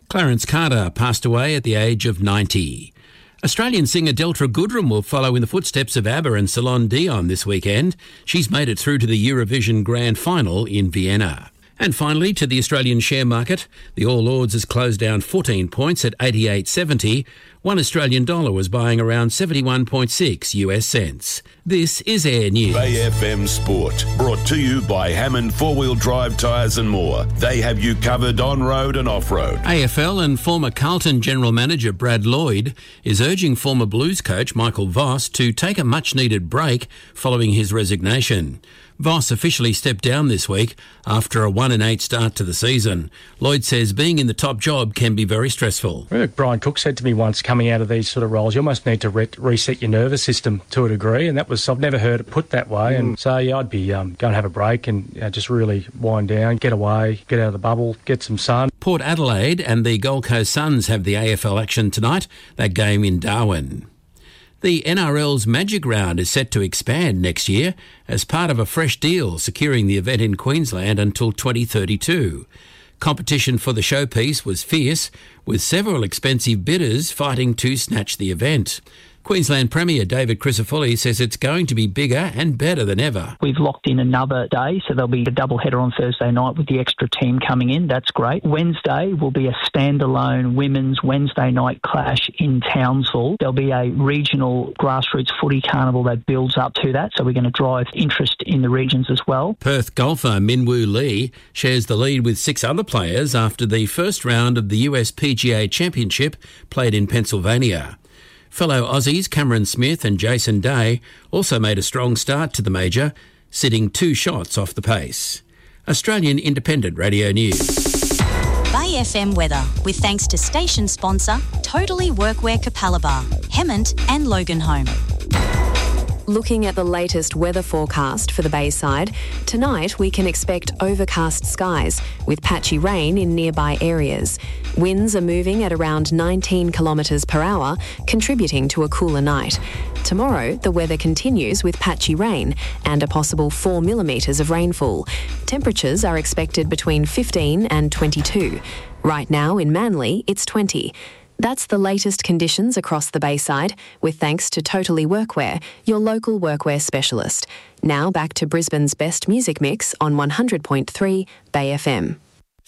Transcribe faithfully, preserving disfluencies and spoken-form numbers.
Clarence Carter passed away at the age of ninety. Australian singer Delta Goodrem will follow in the footsteps of ABBA and Celine Dion this weekend. She's made it through to the Eurovision Grand Final in Vienna. And finally, to the Australian share market, the All Ords has closed down fourteen points at eighty-eight seventy. One Australian dollar was buying around seventy-one point six US cents. This is Air News. Bay F M Sport, brought to you by Hammond Four-Wheel Drive Tyres and more. They have you covered on-road and off-road. A F L and former Carlton General Manager Brad Lloyd is urging former Blues coach Michael Voss to take a much-needed break following his resignation. Voss officially stepped down this week after a one and eight start to the season. Lloyd says being in the top job can be very stressful. I think Brian Cook said to me once, coming out of these sort of roles, you almost need to re- reset your nervous system to a degree, and that was, I've never heard it put that way. Mm. And so, yeah, I'd be um, going to have a break and uh, just really wind down, get away, get out of the bubble, get some sun. Port Adelaide and the Gold Coast Suns have the A F L action tonight, that game in Darwin. The N R L's Magic Round is set to expand next year as part of a fresh deal securing the event in Queensland until twenty thirty-two. Competition for the showpiece was fierce, with several expensive bidders fighting to snatch the event. Queensland Premier David Crisafulli says it's going to be bigger and better than ever. We've locked in another day, so there'll be a double header on Thursday night with the extra team coming in. That's great. Wednesday will be a standalone women's Wednesday night clash in Townsville. There'll be a regional grassroots footy carnival that builds up to that, so we're going to drive interest in the regions as well. Perth golfer Minwoo Lee shares the lead with six other players after the first round of the U S P G A Championship played in Pennsylvania. Fellow Aussies Cameron Smith and Jason Day also made a strong start to the major, sitting two shots off the pace. Australian Independent Radio News. Bay F M weather, with thanks to station sponsor Totally Workwear Capalaba, Hemmant and Loganholme. Looking at the latest weather forecast for the Bayside, tonight we can expect overcast skies with patchy rain in nearby areas. Winds are moving at around nineteen kilometres per hour, contributing to a cooler night. Tomorrow, the weather continues with patchy rain and a possible four millimetres of rainfall. Temperatures are expected between fifteen and twenty-two. Right now in Manly, it's twenty. That's the latest conditions across the Bayside, with thanks to Totally Workwear, your local workwear specialist. Now back to Brisbane's best music mix on one hundred point three Bay F M.